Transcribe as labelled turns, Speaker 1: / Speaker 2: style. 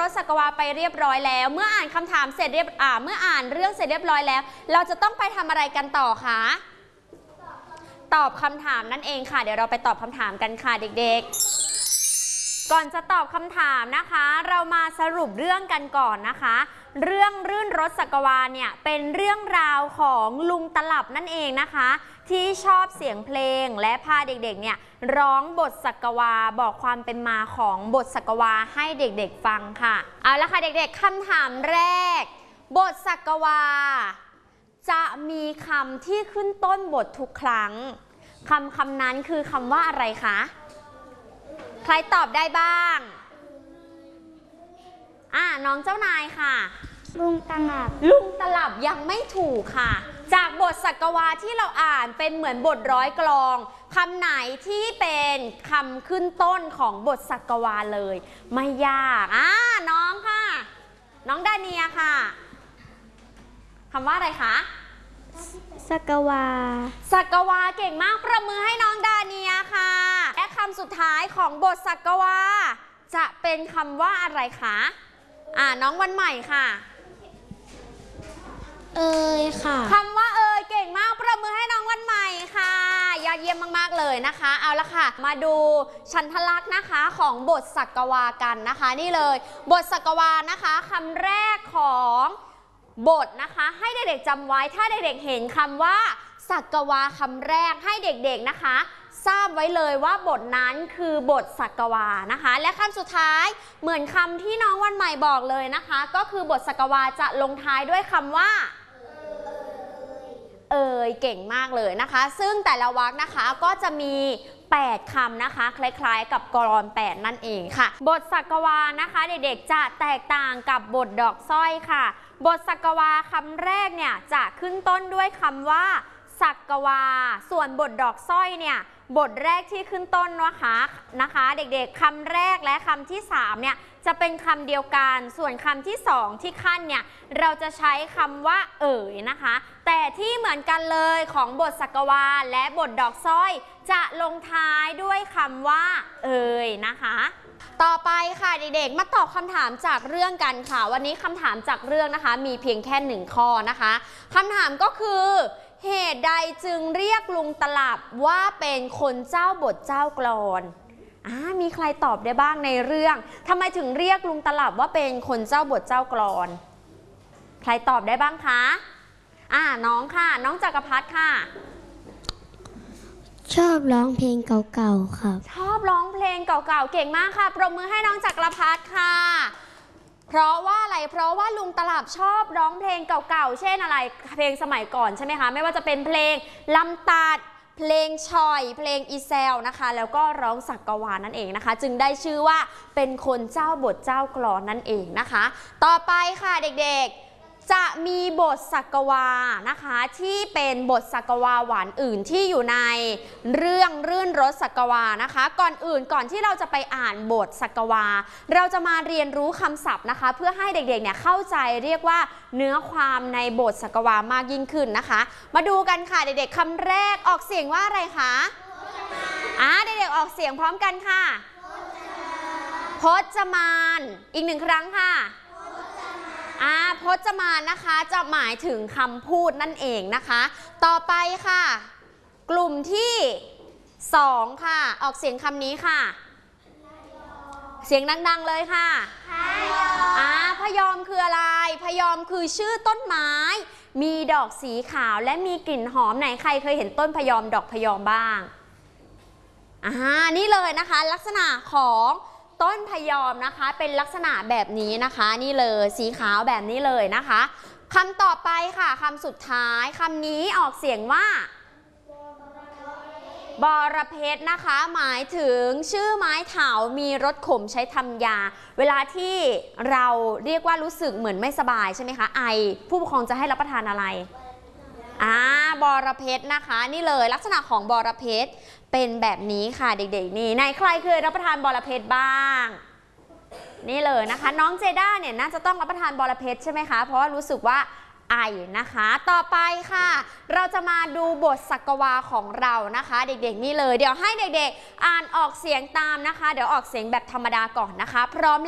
Speaker 1: สสักวาไปเรียบร้อยแล้วเมื่ออ่านคำถามเสร็จเมื่ออ่านเรื่องเสร็จเรียบร้อยแล้วเราจะต้องไปทำอะไรกันต่อคะตอบคำถามนั่นเองค่ะเดี๋ยวเราไปตอบคำถามกันค่ะเด็กๆก่อนจะตอบคำถามนะคะเรามาสรุปเรื่องกันก่อนนะคะเรื่องรื่นรสสักวาเนี่ยเป็นเรื่องราวของลุงตลับนั่นเองนะคะที่ชอบเสียงเพลงและพาเด็กๆเนี่ยร้องบทสักวาบอกความเป็นมาของบทสักวาให้เด็กๆฟังค่ะเอาละค่ะเด็กๆคำถามแรกบทสักวาจะมีคำที่ขึ้นต้นบททุกครั้งคำนั้นคือคำว่าอะไรคะใครตอบได้บ้างน้องเจ้านายค่ะ
Speaker 2: ลุงตลับ
Speaker 1: ยังไม่ถูกค่ะจากบทสักวาที่เราอ่านเป็นเหมือนบทร้อยกลองคำไหนที่เป็นคำขึ้นต้นของบทสักวาเลยไม่ยากน้องค่ะน้องดาเนียค่ะคำว่าอะไรคะ
Speaker 2: สักวา
Speaker 1: เก่งมากประมือให้น้องดาเนียค่ะและคำสุดท้ายของบทสักวาจะเป็นคำว่าอะไรคะน้องวันใหม่ค่ะ
Speaker 2: ค่ะ
Speaker 1: คำว่าเก่งมากประมือให้น้องวันใหม่ค่ะยอดเยี่ยมมากๆเลยนะคะเอาละค่ะมาดูฉันทลักษณ์นะคะของบทสักวากันนะคะนี่เลยบทสักวานะคะคำแรกของบทนะคะให้เด็กๆจำไว้ถ้าเด็กๆเห็นคำว่าสักวาคำแรกให้เด็กๆนะคะทราบไว้เลยว่าบทนั้นคือบทสักวานะคะและคำสุดท้ายเหมือนคำที่น้องวันใหม่บอกเลยนะคะก็คือบทสักวาจะลงท้ายด้วยคำว่าเก่งมากเลยนะคะซึ่งแต่ละวรรคนะคะก็จะมี8คำนะคะคล้ายๆกับกลอน8นั่นเองค่ะบทสักวานะคะเด็กๆจะแตกต่างกับบทดอกสร้อยค่ะบทสักวาคำแรกเนี่ยจะขึ้นต้นด้วยคำว่าสักวาส่วนบทดอกสร้อยเนี่ยบทแรกที่ขึ้นต้นนะคะเด็กๆคำแรกและคำที่3เนี่ยจะเป็นคำเดียวกันส่วนคำที่2ที่ขั้นเนี่ยเราจะใช้คำว่านะคะแต่ที่เหมือนกันเลยของบทสักวาและบทดอกสร้อยจะลงท้ายด้วยคำว่านะคะต่อไปค่ะเด็กๆมาตอบคำถามจากเรื่องกันค่ะวันนี้คำถามจากเรื่องนะคะมีเพียงแค่1ข้อนะคะคำถามก็คือเหตุใดจึงเรียกลุงตลับว่าเป็นคนเจ้าบทเจ้ากลอนมีใครตอบได้บ้างในเรื่องทำไมถึงเรียกลุงตลับว่าเป็นคนเจ้าบทเจ้ากลอนใครตอบได้บ้างคะน้องค่ะน้องจักรพัฒน์ค่ะ
Speaker 2: ชอบร้องเพลงเก่าๆครับ
Speaker 1: ชอบร้องเพลงเก่าๆเก่งมากค่ะปรบมือให้น้องจักรพัฒน์ค่ะเพราะว่าอะไรเพราะว่าลุงตลับชอบร้องเพลงเก่าๆเช่นอะไรเพลงสมัยก่อนใช่ไหมคะไม่ว่าจะเป็นเพลงลำตัดเพลงชอยเพลงอีแซลนะคะแล้วก็ร้องสักวานั่นเองนะคะจึงได้ชื่อว่าเป็นคนเจ้าบทเจ้ากลอนนั่นเองนะคะต่อไปค่ะเด็กๆจะมีบทสักวานะคะที่เป็นบทสักวาหวานอื่นที่อยู่ในเรื่องรื่นรสสักวานะคะก่อนที่เราจะไปอ่านบทสักวาเราจะมาเรียนรู้คำศัพท์นะคะเพื่อให้เด็กๆเนี่ยเข้าใจเรียกว่าเนื้อความในบทสักวามากยิ่งขึ้นนะคะมาดูกันค่ะเด็กๆคำแรกออกเสียงว่าอะไรคะเด็กๆออกเสียงพร้อมกันค่ะพจมานอีก1ครั้งค่ะพจมานนะคะจะหมายถึงคำพูดนั่นเองนะคะต่อไปค่ะกลุ่มที่2ค่ะออกเสียงคำนี้ค่ะเสียงดังๆเลยค่ะพยอมคืออะไรพยอมคือชื่อต้นไม้มีดอกสีขาวและมีกลิ่นหอมไหนใครเคยเห็นต้นพยอมดอกพยอมบ้างนี่เลยนะคะลักษณะของต้นพยอมนะคะเป็นลักษณะแบบนี้นะคะนี่เลยสีขาวแบบนี้เลยนะคะคำต่อไปค่ะคำสุดท้ายคำนี้ออกเสียงว่าบรเพชรนะคะหมายถึงชื่อไม้เถามีรสขมใช้ทำยาเวลาที่เราเรียกว่ารู้สึกเหมือนไม่สบายใช่ไหมคะผู้ปกครองจะให้รับประทานอะไรบรเพชรนะคะนี่เลยลักษณะของบรเพชรเป็นแบบนี้ค่ะเด็กๆนี่ในใครเคยรับประทานบรเพชรบ้างนี่เลยนะคะน้องเจด้าเนี่ยน่าจะต้องรับประทานบรเพชรใช่ไหมคะเพราะว่ารู้สึกว่านะคะต่อไปค่ะเราจะมาดูบทสักวาของเรานะคะเด็กๆนี่เลยเดี๋ยวให้เด็กๆอ่านออกเสียงตามนะคะเดี๋ยวออกเสียงแบบธรรมดาก่อนนะคะพร้อม